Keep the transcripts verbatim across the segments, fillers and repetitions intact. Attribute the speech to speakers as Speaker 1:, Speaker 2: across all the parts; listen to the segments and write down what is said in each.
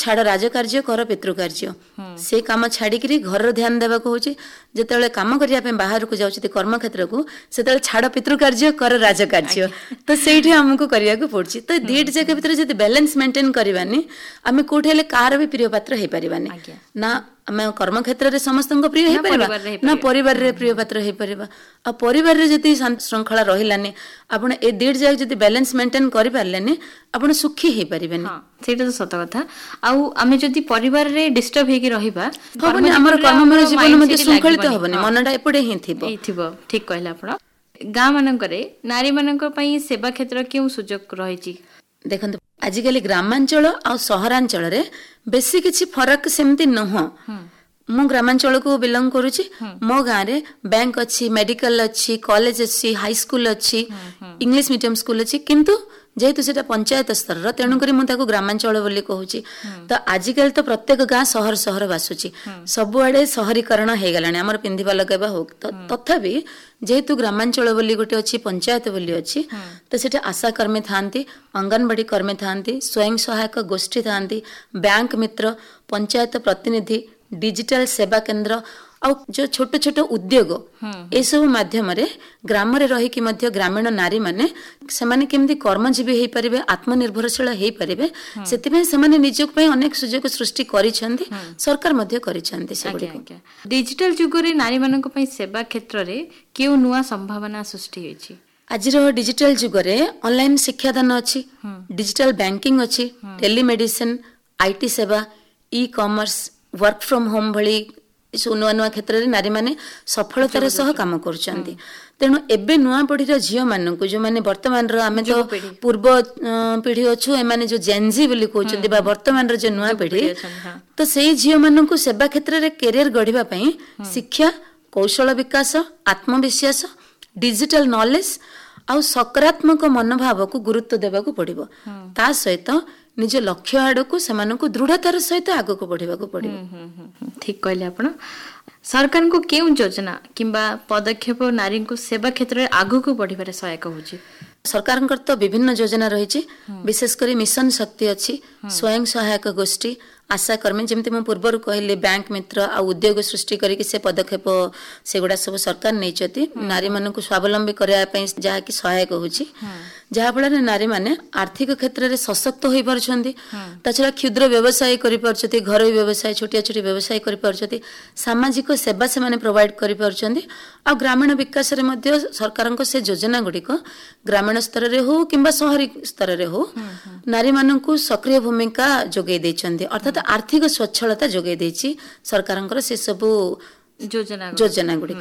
Speaker 1: ଛାଡ଼ ରାଜକାର୍ଯ୍ୟ କର ପିତୃକାର୍ଯ୍ୟ, ସେ କାମ ଛାଡ଼ିକିରି ଘରର ଧ୍ୟାନ ଦେବାକୁ ହେଉଛି। ଯେତେବେଳେ କାମ କରିବା ପାଇଁ ବାହାରକୁ ଯାଉଛନ୍ତି କର୍ମକ୍ଷେତ୍ରକୁ, ସେତେବେଳେ ଛାଡ଼ ପିତୃକାର୍ଯ୍ୟ କର ରାଜକାର୍ଯ୍ୟ, ତ ସେଇଠି ଆମକୁ କରିବାକୁ ପଡୁଛି। ତ ଦିଟି ଜାଗା ଭିତରେ ଯଦି ବାଲାନ୍ସ ମେଣ୍ଟେନ କରିବାନି, ଆମେ କୋଉଠି ହେଲେ କାହାର ବି ପ୍ରିୟ ପାତ୍ର ହେଇପାରିବାନି। ନା ଆମେ କର୍ମକ୍ଷେତ୍ରରେ ସମସ୍ତଙ୍କ ପ୍ରିୟ ହେଇପାରିବା, ନା ପରିବାରରେ ପ୍ରିୟ ପାତ୍ର ହେଇପାରିବା। ଆଉ ପରିବାରରେ ଯଦି ଶୃଙ୍ଖଳା ରହିଲାନି, ଆପଣ ଏ ଦିଟି ଜାଗା ଯଦି ବାଲାନ୍ସ ମେଣ୍ଟେନ କରିପାରିଲେନି, ଆପଣ ସୁଖୀ ହେଇପାରିବେନି।
Speaker 2: ସେଇଟା ତ ସତ କଥା। ଆଉ ଆମେ ଯଦି ପରିବାରରେ ଡିଷ୍ଟର୍ବ ହେଇକି ରହିବା,
Speaker 1: ହବନି, ଆମର କର୍ମମୟ ଜୀବନ ମଧ୍ୟ ଶୃଙ୍ଖଳିତ ହବନି, ମନଟା ଏପଟେ ହିଁ ଥିବ।
Speaker 2: ଠିକ କହିଲେ ଆପଣ। ଗାଁ ମାନଙ୍କରେ ନାରୀ ମାନଙ୍କ ପାଇଁ ସେବା କ୍ଷେତ୍ର କେଉଁ ସୁଯୋଗ ରହିଛି?
Speaker 1: ଦେଖନ୍ତୁ, ଆଜିକାଲି ଗ୍ରାମାଞ୍ଚଳ ଆଉ ସହରାଞ୍ଚଳରେ ବେଶୀ କିଛି ଫରକ ସେମିତି ନୁହଁ। ମୁଁ ଗ୍ରାମାଞ୍ଚଳକୁ ବିଲଙ୍ଗ କରୁଛି। ମୋ ଗାଁରେ ବ୍ୟାଙ୍କ ଅଛି, ମେଡିକାଲ ଅଛି, କଲେଜ ଅଛି, ହାଇସ୍କୁଲ ଅଛି, ଇଂଲିଶ ମିଡିୟମ ସ୍କୁଲ ଅଛି। କିନ୍ତୁ ଯେହେତୁ ସେଟା ପଞ୍ଚାୟତ ସ୍ତରର, ତେଣୁକରି ମୁଁ ତାକୁ ଗ୍ରାମାଞ୍ଚଳ ବୋଲି କହୁଛି। ତ ଆଜିକାଲି ତ ପ୍ରତ୍ୟେକ ଗାଁ ସହର ସହର ବାସୁଛି, ସବୁଆଡେ ସହରୀକରଣ ହେଇଗଲାଣି, ଆମର ପିନ୍ଧିବା ଲଗାଇବା ହଉ। ତଥାପି ଯେହେତୁ ଗ୍ରାମାଞ୍ଚଳ ବୋଲି ଗୋଟେ ଅଛି, ପଞ୍ଚାୟତ ବୋଲି ଅଛି, ତ ସେଠି ଆଶା କର୍ମୀ ଥାଆନ୍ତି, ଅଙ୍ଗନବାଡି କର୍ମୀ ଥାଆନ୍ତି, ସ୍ୱୟଂ ସହାୟକ ଗୋଷ୍ଠୀ ଥାଆନ୍ତି, ବ୍ୟାଙ୍କ ମିତ୍ର, ପଞ୍ଚାୟତ ପ୍ରତିନିଧି, ଡିଜିଟାଲ ସେବା କେନ୍ଦ୍ର, ଆଉ ଯୋଉ ଛୋଟ ଛୋଟ ଉଦ୍ୟୋଗ, ଏସବୁ ମାଧ୍ୟମରେ ଗ୍ରାମରେ ରହିକି ମଧ୍ୟ ଗ୍ରାମୀଣ ନାରୀ ମାନେ ସେମାନେ କେମିତି କର୍ମଜୀବୀ ହେଇପାରିବେ, ଆତ୍ମନିର୍ଭରଶୀଳ ହେଇପାରିବେ, ସେଥିପାଇଁ ସେମାନେ ନିଜ ପାଇଁ ଅନେକ ସୁଯୋଗ ସୃଷ୍ଟି କରିଛନ୍ତି, ସରକାର ମଧ୍ୟ କରିଛନ୍ତି।
Speaker 2: ଡିଜିଟାଲ ଯୁଗରେ ନାରୀ ମାନଙ୍କ ପାଇଁ ସେବା କ୍ଷେତ୍ରରେ କେଉଁ ନୂଆ ସମ୍ଭାବନା ସୃଷ୍ଟି ହୋଇଛି?
Speaker 1: ଆଜିର ଡିଜିଟାଲ ଯୁଗରେ ଅନଲାଇନ ଶିକ୍ଷାଦାନ ଅଛି, ଡିଜିଟାଲ ବ୍ୟାଙ୍କିଙ୍ଗ ଅଛି, ଟେଲିମେଡିସିନ, ଆଇଟି ସେବା, e commerce, work from home ଭଳି ଏସବୁ ନୂଆ ନୂଆ କ୍ଷେତ୍ରରେ ନାରୀମାନେ ସଫଳତାର ସହ କାମ କରୁଛନ୍ତି। ତେଣୁ ଏବେ ନୂଆ ପିଢ଼ିର ଝିଅ ମାନଙ୍କୁ, ଯୋଉମାନେ ବର୍ତ୍ତମାନର, ଆମେ ତ ପୂର୍ବ ପିଢ଼ି ଅଛୁ, ଏମାନେ ଯୋଉ ଜେନଜି ବୋଲି କହୁଛନ୍ତି ବା ବର୍ତ୍ତମାନର ଯୋଉ ନୂଆ ପିଢ଼ି, ତ ସେଇ ଝିଅ ମାନଙ୍କୁ ସେବା କ୍ଷେତ୍ରରେ କ୍ୟାରିୟର ଗଢିବା ପାଇଁ ଶିକ୍ଷା, କୌଶଳ ବିକାଶ, ଆତ୍ମବିଶ୍ୱାସ, ଡିଜିଟାଲ ନଲେଜ ଆଉ ସକାରାତ୍ମକ ମନୋଭାବକୁ ଗୁରୁତ୍ୱ ଦେବାକୁ ପଡିବ। ତା ସହିତ ନିଜ ଲକ୍ଷ୍ୟ ଆଡକୁ ସେମାନଙ୍କୁ ଦୃଢତାର ସହିତ ଆଗକୁ ବଢିବାକୁ ପଡିବ।
Speaker 2: ଠିକ କହିଲେ ଆପଣ। ସରକାରଙ୍କୁ କେଉଁ ଯୋଜନା କିମ୍ବା ପଦକ୍ଷେପ ନାରୀଙ୍କୁ ସେବା କ୍ଷେତ୍ରରେ ଆଗକୁ ବଢିବାରେ ସହାୟକ ହେଉଛି?
Speaker 1: ସରକାରଙ୍କର ତ ବିଭିନ୍ନ ଯୋଜନା ରହିଛି, ବିଶେଷ କରି ମିଶନ ଶକ୍ତି ଅଛି, ସ୍ୱୟଂ ସହାୟକ ଗୋଷ୍ଠୀ, ଆଶା କର୍ମୀ, ଯେମିତି ମୁଁ ପୂର୍ବରୁ କହିଲି, ବ୍ୟାଙ୍କ ମିତ୍ର ଆଉ ଉଦ୍ୟୋଗ ସୃଷ୍ଟି କରିକି ସେ ପଦକ୍ଷେପ ସେଗୁଡା ସବୁ ସରକାର ନେଇଛନ୍ତି ନାରୀ ମାନଙ୍କୁ ସ୍ୱାବଲମ୍ବୀ କରିବା ପାଇଁ, ଯାହାକି ସହାୟକ ହେଉଛି, ଯାହାଫଳରେ ନାରୀମାନେ ଆର୍ଥିକ କ୍ଷେତ୍ରରେ ସଶକ୍ତ ହୋଇପାରୁଛନ୍ତି। ତାଛଡ଼ା କ୍ଷୁଦ୍ର ବ୍ୟବସାୟ କରିପାରୁଛନ୍ତି, ଘରୋଇ ବ୍ୟବସାୟ, ଛୋଟିଆ ଛୋଟି ବ୍ୟବସାୟ କରିପାରୁଛନ୍ତି, ସାମାଜିକ ସେବା ସେମାନେ ପ୍ରୋଭାଇଡ କରିପାରୁଛନ୍ତି। ଆଉ ଗ୍ରାମୀଣ ବିକାଶରେ ମଧ୍ୟ ସରକାରଙ୍କ ସେ ଯୋଜନା ଗୁଡ଼ିକ ଗ୍ରାମୀଣ ସ୍ତରରେ ହଉ କିମ୍ବା ସହରୀ ସ୍ତରରେ ହଉ ନାରୀମାନଙ୍କୁ ସକ୍ରିୟ ଭୂମିକା ଯୋଗାଇ ଦେଇଛନ୍ତି, ଅର୍ଥାତ୍ ଆର୍ଥିକ ସ୍ୱଚ୍ଛଳତା ଯୋଗାଇ ଦେଇଛି ସରକାରଙ୍କର ସେ ସବୁ ଯୋଜନା ଯୋଜନା ଗୁଡ଼ିକ।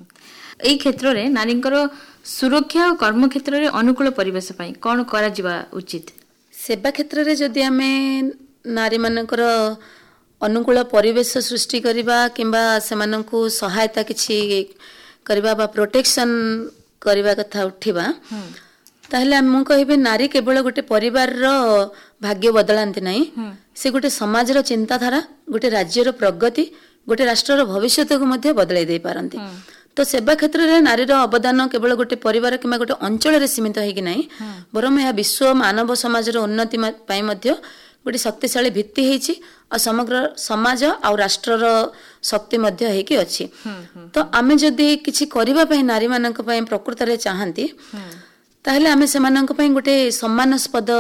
Speaker 2: ଏହି କ୍ଷେତ୍ରରେ ନାରୀଙ୍କର ସୁରକ୍ଷା ଓ କର୍ମ କ୍ଷେତ୍ରରେ ଅନୁକୂଳ ପରିବେଶ ପାଇଁ କ'ଣ କରାଯିବା ଉଚିତ?
Speaker 1: ସେବା କ୍ଷେତ୍ରରେ ଯଦି ଆମେ ନାରୀମାନଙ୍କର ଅନୁକୂଳ ପରିବେଶ ସୃଷ୍ଟି କରିବା କିମ୍ବା ସେମାନଙ୍କୁ ସହାୟତା କିଛି କରିବା ବା ପ୍ରୋଟେକ୍ସନ କରିବା କଥା ଉଠିବା, ତାହେଲେ ମୁଁ କହିବି ନାରୀ କେବଳ ଗୋଟେ ପରିବାରର ଭାଗ୍ୟ ବଦଳାନ୍ତି ନାହିଁ, ସେ ଗୋଟେ ସମାଜର ଚିନ୍ତାଧାରା, ଗୋଟେ ରାଜ୍ୟର ପ୍ରଗତି, ଗୋଟେ ରାଷ୍ଟ୍ରର ଭବିଷ୍ୟତକୁ ମଧ୍ୟ ବଦଳାଇ ଦେଇ ପାରନ୍ତି। ତ ସେବା କ୍ଷେତ୍ରରେ ନାରୀର ଅବଦାନ କେବଳ ଗୋଟେ ପରିବାର କିମ୍ବା ଗୋଟେ ଅଞ୍ଚଳରେ ସୀମିତ ହେଇକି ନାହିଁ, ବରଂ ଏହା ବିଶ୍ୱ ମାନବ ସମାଜର ଉନ୍ନତି ପାଇଁ ମଧ୍ୟ ଗୋଟେ ଶକ୍ତିଶାଳୀ ଭିତ୍ତି ହେଇଛି, ଆଉ ସମଗ୍ର ସମାଜ ଆଉ ରାଷ୍ଟ୍ରର ଶକ୍ତି ମଧ୍ୟ ହେଇକି ଅଛି। ତ ଆମେ ଯଦି କିଛି କରିବା ପାଇଁ ନାରୀମାନଙ୍କ ପାଇଁ ପ୍ରକୃତରେ ଚାହାନ୍ତି, ତାହେଲେ ଆମେ ସେମାନଙ୍କ ପାଇଁ ଗୋଟେ ସମ୍ମାନସ୍ପଦ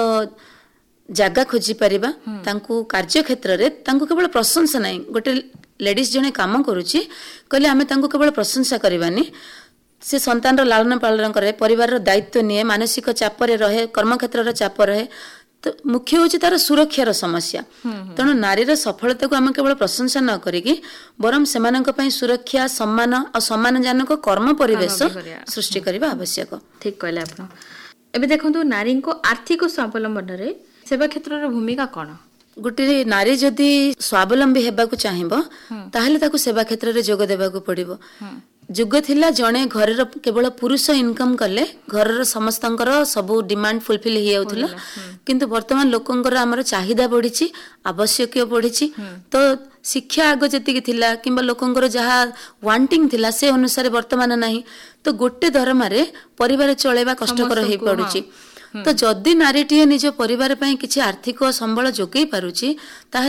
Speaker 1: ଜାଗା ଖୋଜି ପାରିବା। ତାଙ୍କୁ କାର୍ଯ୍ୟକ୍ଷେତ୍ରରେ ତାଙ୍କୁ କେବଳ ପ୍ରଶଂସା ନାହିଁ, ଗୋଟେ ଲେଡିଜ ଜଣେ କାମ କରୁଛି କହିଲେ ଆମେ ତାଙ୍କୁ କେବଳ ପ୍ରଶଂସା କରିବାନି, ସେ ସନ୍ତାନର ଲାଳନ ପାଳନ କରେ, ପରିବାରର ଦାୟିତ୍ୱ ନିଏ, ମାନସିକ ଚାପରେ ରହେ, କର୍ମକ୍ଷେତ୍ରର ଚାପ ରହେ, ତ ମୁଖ୍ୟ ହେଉଛି ତାର ସୁରକ୍ଷାର ସମସ୍ୟା। ତେଣୁ ନାରୀର ସଫଳତାକୁ ଆମେ କେବଳ ପ୍ରଶଂସା ନ କରିକି ବରଂ ସେମାନଙ୍କ ପାଇଁ ସୁରକ୍ଷା, ସମ୍ମାନ ଆଉ ସମ୍ମାନଜନକ କର୍ମ ପରିବେଶ ସୃଷ୍ଟି କରିବା ଆବଶ୍ୟକ।
Speaker 2: ଠିକ କହିଲେ ଆପଣ। ଏବେ ଦେଖନ୍ତୁ, ନାରୀଙ୍କ ଆର୍ଥିକ ସ୍ୱାବଲମ୍ବନରେ ସେବା କ୍ଷେତ୍ରର ଭୂମିକା କ'ଣ?
Speaker 1: ଗୋଟେ ନାରୀ ଯଦି ସ୍ୱାବଲମ୍ବୀ ହେବାକୁ ଚାହିଁବ ତାହେଲେ ତାକୁ ସେବା କ୍ଷେତ୍ରରେ ଯୋଗ ଦେବାକୁ ପଡିବ। ଯୁଗ ଥିଲା ଜଣେ ଘରର କେବଳ ପୁରୁଷ ଇନକମ କଲେ ଘରର ସମସ୍ତଙ୍କର ସବୁ ଡିମାଣ୍ଡ ଫୁଲଫିଲ ହେଇଯାଉଥିଲା, କିନ୍ତୁ ବର୍ତ୍ତମାନ ଲୋକଙ୍କର ଆମର ଚାହିଦା ବଢିଛି, ଆବଶ୍ୟକୀୟ ବଢିଛି। ତ ଶିକ୍ଷା ଆଗ ଯେତିକି ଥିଲା କିମ୍ବା ଲୋକଙ୍କର ଯାହା ୱାଣ୍ଟିଂ ଥିଲା ସେ ଅନୁସାରେ ବର୍ତ୍ତମାନ ନାହିଁ। ତ ଗୋଟେ ଦରମାରେ ପରିବାର ଚଳେଇବା କଷ୍ଟକର ହେଇପଡୁଛି। ତ ଯଦି ନାରୀଟିଏ ନିଜ ପରିବାର ପାଇଁ କିଛି ଆର୍ଥିକ ସମ୍ବଳ ଯୋଗାଇ ପାରୁଛି ତାହେଲେ